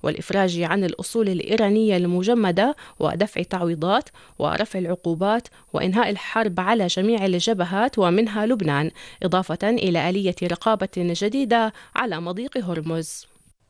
والإفراج عن الأصول الإيرانية المجمدة ودفع تعويضات ورفع العقوبات وإنهاء الحرب على جميع الجبهات ومنها لبنان، إضافة إلى آلية رقابة جديدة على مضيق هرمز.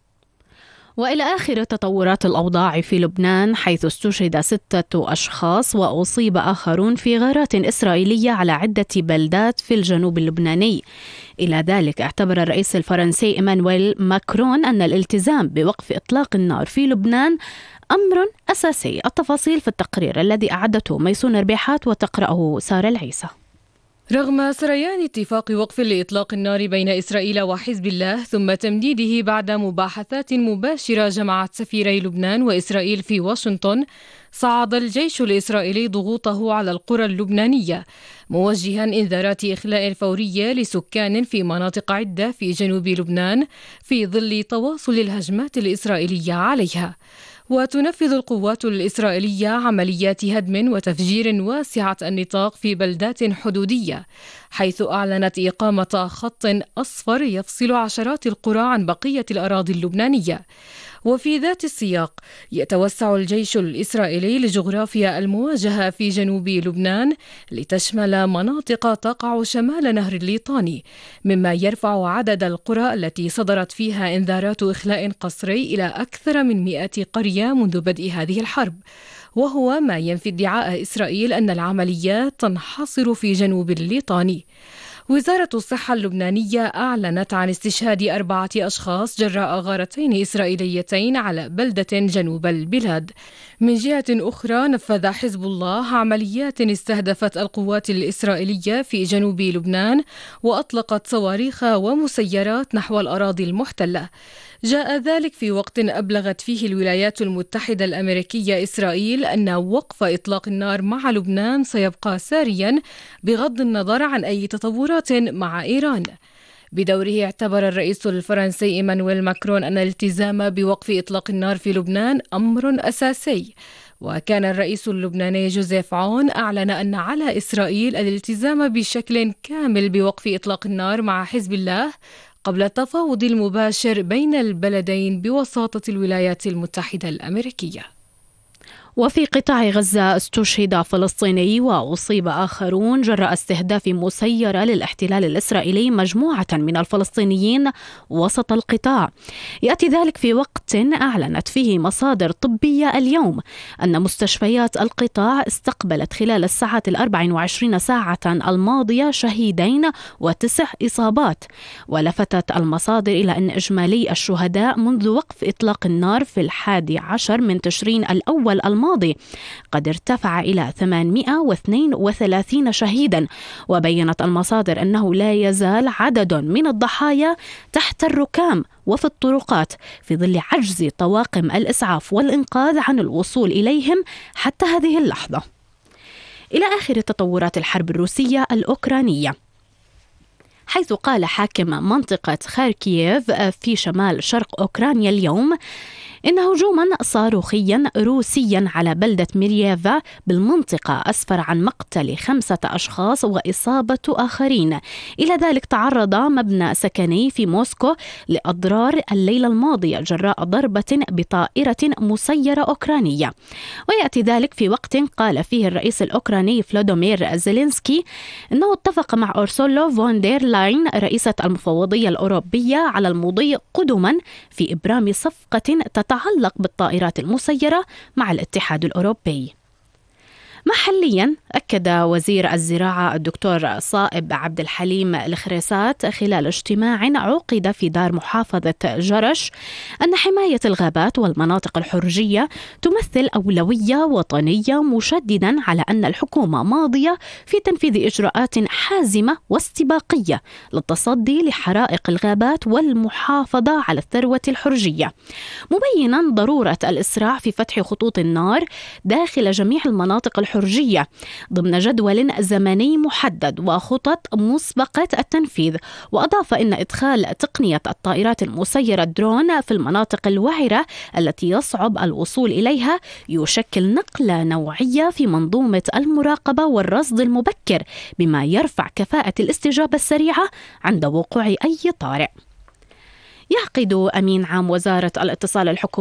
وإلى آخر تطورات الأوضاع في لبنان، حيث استشهد 6 أشخاص وأصيب آخرون في غارات إسرائيلية على عدة بلدات في الجنوب اللبناني. إلى ذلك اعتبر الرئيس الفرنسي إيمانويل ماكرون أن الالتزام بوقف إطلاق النار في لبنان أمر أساسي. التفاصيل في التقرير الذي أعدته ميسون ربيحات وتقرأه سارة العيسى. رغم سريان اتفاق وقف لإطلاق النار بين إسرائيل وحزب الله ثم تمديده بعد مباحثات مباشرة جمعت سفيري لبنان وإسرائيل في واشنطن، صعد الجيش الإسرائيلي ضغوطه على القرى اللبنانية، موجها إنذارات إخلاء فورية لسكان في مناطق عدة في جنوب لبنان في ظل تواصل الهجمات الإسرائيلية عليها. وتنفذ القوات الإسرائيلية عمليات هدم وتفجير واسعة النطاق في بلدات حدودية، حيث أعلنت إقامة خط أصفر يفصل عشرات القرى عن بقية الأراضي اللبنانية. وفي ذات السياق يتوسع الجيش الإسرائيلي لجغرافيا المواجهة في جنوب لبنان لتشمل مناطق تقع شمال نهر الليطاني، مما يرفع عدد القرى التي صدرت فيها إنذارات إخلاء قسري إلى أكثر من 100 قرية منذ بدء هذه الحرب، وهو ما ينفي ادعاء إسرائيل أن العمليات تنحصر في جنوب الليطاني. وزارة الصحة اللبنانية أعلنت عن استشهاد 4 أشخاص جراء غارتين إسرائيليتين على بلدة جنوب البلاد. من جهة أخرى، نفذ حزب الله عمليات استهدفت القوات الإسرائيلية في جنوب لبنان وأطلقت صواريخ ومسيرات نحو الأراضي المحتلة. جاء ذلك في وقت أبلغت فيه الولايات المتحدة الأمريكية إسرائيل أن وقف إطلاق النار مع لبنان سيبقى ساريا بغض النظر عن أي تطورات مع إيران. بدوره اعتبر الرئيس الفرنسي إيمانويل ماكرون أن الالتزام بوقف إطلاق النار في لبنان أمر أساسي. وكان الرئيس اللبناني جوزيف عون أعلن أن على إسرائيل الالتزام بشكل كامل بوقف إطلاق النار مع حزب الله قبل التفاوض المباشر بين البلدين بوساطة الولايات المتحدة الأمريكية. وفي قطاع غزة استشهد فلسطيني وأصيب آخرون جراء استهداف مسيرة للاحتلال الإسرائيلي مجموعة من الفلسطينيين وسط القطاع. يأتي ذلك في وقت أعلنت فيه مصادر طبية اليوم أن مستشفيات القطاع استقبلت خلال الساعات 24 ساعة الماضية شهيدين و9 إصابات. ولفتت المصادر إلى أن إجمالي الشهداء منذ وقف إطلاق النار في 11 من تشرين الأول الماضي قد ارتفع إلى 832 شهيدا. وبينت المصادر أنه لا يزال عدد من الضحايا تحت الركام وفي الطرقات في ظل عجز طواقم الإسعاف والإنقاذ عن الوصول إليهم حتى هذه اللحظة. إلى آخر تطورات الحرب الروسية الأوكرانية، حيث قال حاكم منطقة خاركييف في شمال شرق أوكرانيا اليوم إن هجوما صاروخيا روسيا على بلدة ميرييفا بالمنطقة أسفر عن مقتل 5 أشخاص وإصابة آخرين. إلى ذلك تعرض مبنى سكني في موسكو لأضرار الليلة الماضية جراء ضربة بطائرة مسيرة أوكرانية. ويأتي ذلك في وقت قال فيه الرئيس الأوكراني فلوديمير زيلينسكي إنه اتفق مع أورسولا فون دير لاين رئيسة المفوضية الأوروبية على المضي قدما في إبرام صفقة تتعلق بالطائرات المسيرة مع الاتحاد الأوروبي. محليا أكد وزير الزراعة الدكتور صائب عبد الحليم الخريسات خلال اجتماع عقد في دار محافظة جرش أن حماية الغابات والمناطق الحرجية تمثل أولوية وطنية، مشددا على أن الحكومة ماضية في تنفيذ إجراءات حازمة واستباقية للتصدي لحرائق الغابات والمحافظة على الثروة الحرجية، مبينا ضرورة الإسراع في فتح خطوط النار داخل جميع المناطق الحرجية ضمن جدول زمني محدد وخطط مسبقة التنفيذ. وأضاف أن إدخال تقنية الطائرات المسيرة درون في المناطق الوعرة التي يصعب الوصول إليها يشكل نقلة نوعية في منظومة المراقبة والرصد المبكر، بما يرفع كفاءة الاستجابة السريعة عند وقوع أي طارئ. يعقد أمين عام وزارة الاتصال الحكومي